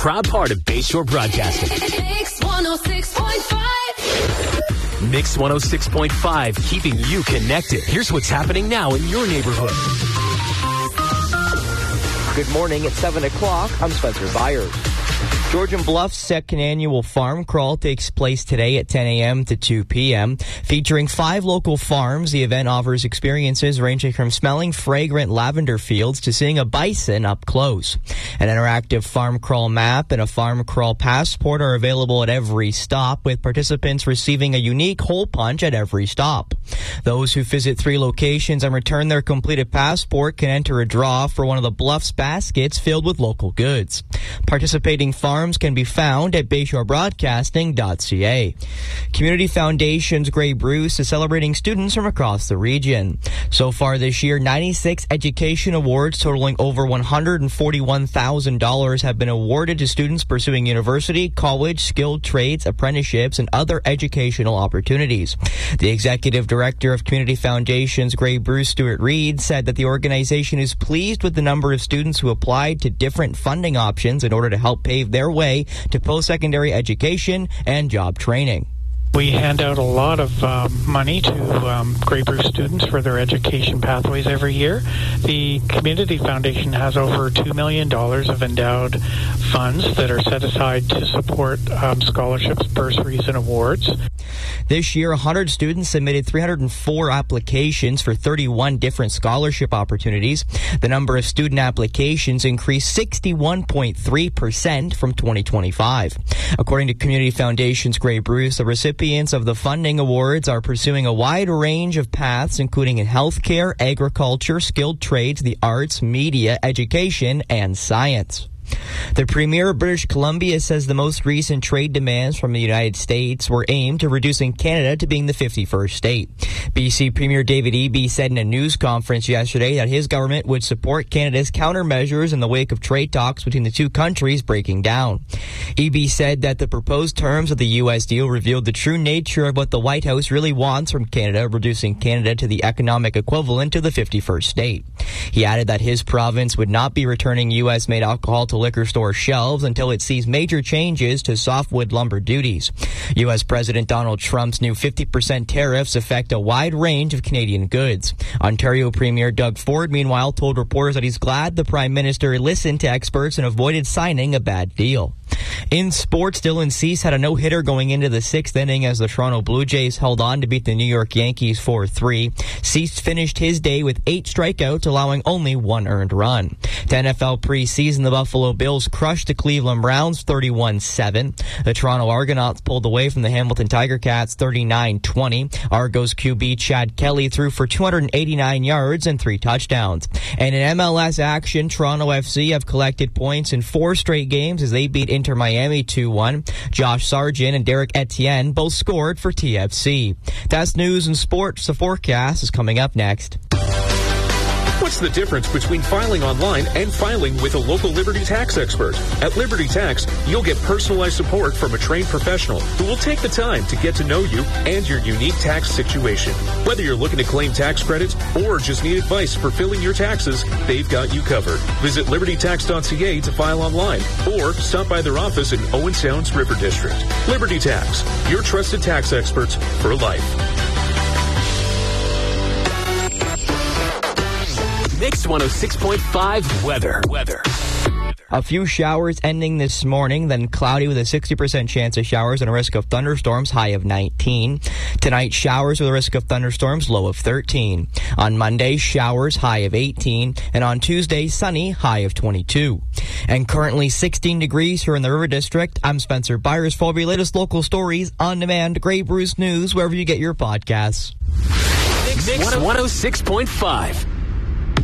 proud part of Bayshore Broadcasting. Mix 106.5. Mix 106.5, keeping you connected. Here's what's happening now in your neighborhood. Good morning. It's 7 o'clock. I'm Spencer Byers. Georgian Bluff's second annual farm crawl takes place today at 10 a.m. to 2 p.m. Featuring 5 local farms, the event offers experiences ranging from smelling fragrant lavender fields to seeing a bison up close. An interactive farm crawl map and a farm crawl passport are available at every stop, with participants receiving a unique hole punch at every stop. Those who visit 3 locations and return their completed passport can enter a draw for one of the Bluff's baskets filled with local goods. Participating farms can be found at BayshoreBroadcasting.ca. Community Foundation's Grey Bruce is celebrating students from across the region. So far this year, 96 education awards totaling over $141,000 have been awarded to students pursuing university, college, skilled trades, apprenticeships, and other educational opportunities. The executive director of Community Foundation's Grey Bruce, Stuart Reed, said that the organization is pleased with the number of students who applied to different funding options in order to help pave their way to post-secondary education and job training. We hand out a lot of money to Grey Bruce students for their education pathways every year. The Community Foundation has over $2 million of endowed funds that are set aside to support scholarships, bursaries, and awards. This year, 100 students submitted 304 applications for 31 different scholarship opportunities. The number of student applications increased 61.3% from 2025. According to Community Foundation's Grey Bruce, the recipients of the funding awards are pursuing a wide range of paths, including in healthcare, agriculture, skilled trades, the arts, media, education, and science. The Premier of British Columbia says the most recent trade demands from the United States were aimed to reducing Canada to being the 51st state. BC Premier David Eby said in a news conference yesterday that his government would support Canada's countermeasures in the wake of trade talks between the two countries breaking down. Eby said that the proposed terms of the U.S. deal revealed the true nature of what the White House really wants from Canada, reducing Canada to the economic equivalent to the 51st state. He added that his province would not be returning U.S.-made alcohol to liquor store shelves until it sees major changes to softwood lumber duties. U.S. President Donald Trump's new 50% tariffs affect a wide range of Canadian goods. Ontario Premier Doug Ford, meanwhile, told reporters that he's glad the Prime Minister listened to experts and avoided signing a bad deal. In sports, Dylan Cease had a no-hitter going into the 6th inning as the Toronto Blue Jays held on to beat the New York Yankees 4-3. Cease finished his day with 8 strikeouts, allowing only 1 earned run. To NFL preseason, the Buffalo Bills crushed the Cleveland Browns 31-7. The Toronto Argonauts pulled away from the Hamilton Tiger Cats 39-20. Argos QB Chad Kelly threw for 289 yards and 3 touchdowns. And in MLS action, Toronto FC have collected points in 4 straight games as they beat Inter Miami 2-1. Josh Sargent and Derek Etienne both scored for TFC. That's news and sports. The forecast is coming up next. What's the difference between filing online and filing with a local Liberty Tax expert? At Liberty Tax, you'll get personalized support from a trained professional who will take the time to get to know you and your unique tax situation. Whether you're looking to claim tax credits or just need advice for filing your taxes, they've got you covered. Visit libertytax.ca to file online or stop by their office in Owen Sound's River District. Liberty Tax, your trusted tax experts for life. Mix 106.5 weather. A few showers ending this morning, then cloudy with a 60% chance of showers and a risk of thunderstorms, high of 19. Tonight, showers with a risk of thunderstorms, low of 13. On Monday, showers, high of 18. And on Tuesday, sunny, high of 22. And currently 16 degrees here in the River District. I'm Spencer Byers for your latest local stories on demand. Grey Bruce News, wherever you get your podcasts. Mix 106.5.